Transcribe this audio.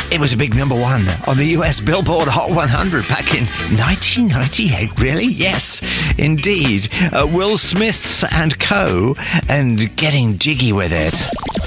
It was a big number one on the US Billboard Hot 100 back in 1998. Really? Yes, indeed. Will Smith's and Co. and Getting Jiggy with It.